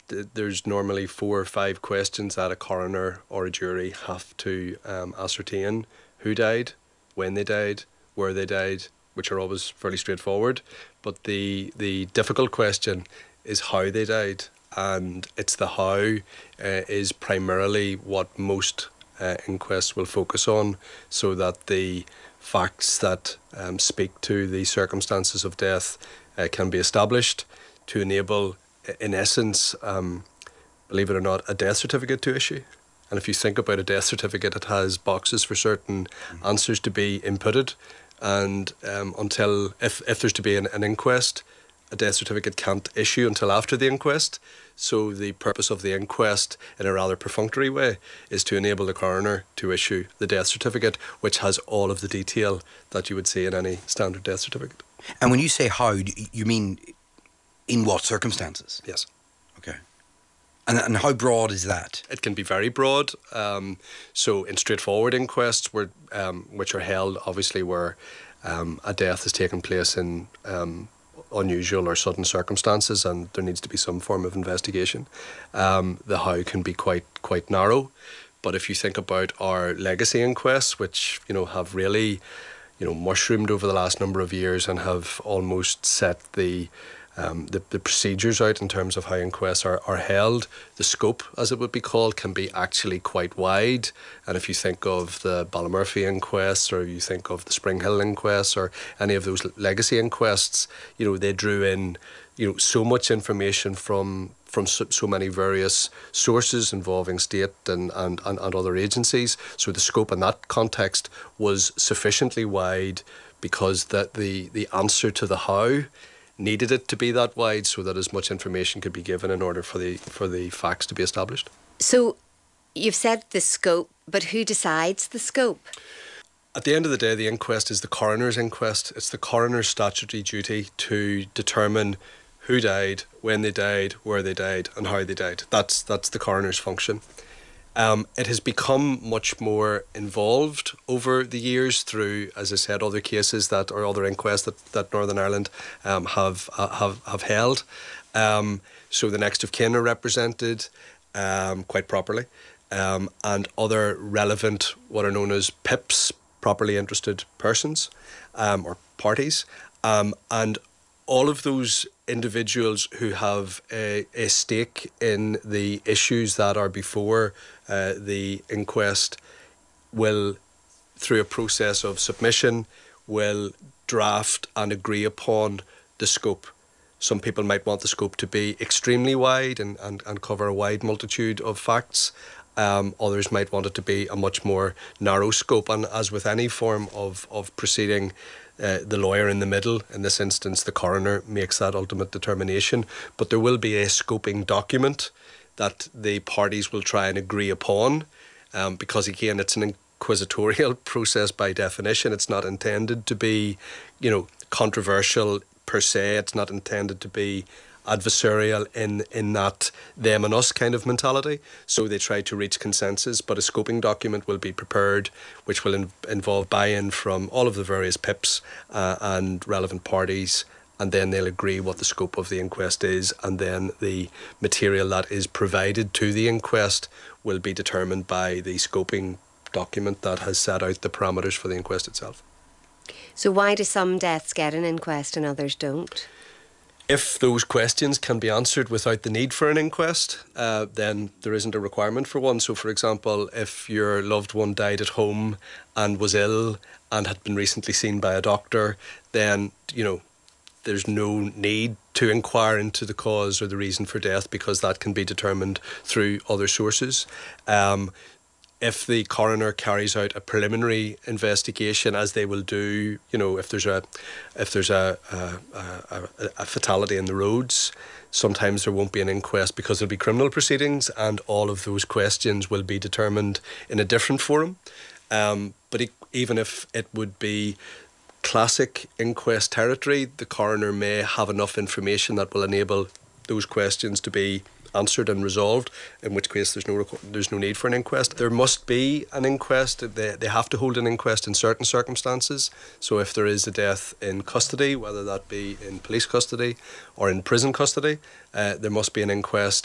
there's normally 4 or 5 questions that a coroner or a jury have to ascertain: who died, when they died, where they died, which are always fairly straightforward. But the difficult question is how they died, and it's the how is primarily what most inquests will focus on, so that the facts that speak to the circumstances of death can be established to enable, in essence, believe it or not, a death certificate to issue. And if you think about a death certificate, it has boxes for certain answers to be inputted. And until, if there's to be an inquest, a death certificate can't issue until after the inquest. So the purpose of the inquest, in a rather perfunctory way, is to enable the coroner to issue the death certificate, which has all of the detail that you would see in any standard death certificate. And when you say how, you mean in what circumstances? Yes. Okay. And how broad is that? It can be very broad. So in straightforward inquests, which are held obviously where a death has taken place in unusual or sudden circumstances, and there needs to be some form of investigation, the how can be quite narrow. But if you think about our legacy inquests, which have really mushroomed over the last number of years and have almost set the procedures out in terms of how inquests are held, the scope, as it would be called, can be actually quite wide. And if you think of the Ballymurphy inquests, or you think of the Springhill inquests, or any of those legacy inquests, they drew in so much information from so many various sources involving state and other agencies. So the scope in that context was sufficiently wide, because the answer to the how needed it to be that wide, so that as much information could be given in order for the facts to be established. So you've said the scope, but who decides the scope? At the end of the day, the inquest is the coroner's inquest. It's the coroner's statutory duty to determine who died, when they died, where they died, and how they died. That's the coroner's function. It has become much more involved over the years through, as I said, other cases or other inquests that Northern Ireland have held. So the next of kin are represented quite properly, and other relevant, what are known as PIPs, properly interested persons or parties, and all of those individuals who have a stake in the issues that are before the inquest will, through a process of submission, will draft and agree upon the scope. Some people might want the scope to be extremely wide and cover a wide multitude of facts. Others might want it to be a much more narrow scope. And as with any form of proceeding, the lawyer in the middle, in this instance the coroner, makes that ultimate determination. But there will be a scoping document that the parties will try and agree upon, because again, it's an inquisitorial process by definition. It's not intended to be, controversial per se. It's not intended to be adversarial in that them and us kind of mentality. So they try to reach consensus, but a scoping document will be prepared, which will involve buy-in from all of the various PIPs and relevant parties, and then they'll agree what the scope of the inquest is, and then the material that is provided to the inquest will be determined by the scoping document that has set out the parameters for the inquest itself. So why do some deaths get an inquest and others don't? If those questions can be answered without the need for an inquest, then there isn't a requirement for one. So, for example, if your loved one died at home and was ill and had been recently seen by a doctor, then, there's no need to inquire into the cause or the reason for death, because that can be determined through other sources. If the coroner carries out a preliminary investigation, as they will do, if there's a fatality in the roads, sometimes there won't be an inquest because there'll be criminal proceedings, and all of those questions will be determined in a different forum. But even if it would be classic inquest territory, the coroner may have enough information that will enable those questions to be answered and resolved, in which case there's no need for an inquest. There must be an inquest. They have to hold an inquest in certain circumstances. So if there is a death in custody, whether that be in police custody or in prison custody, there must be an inquest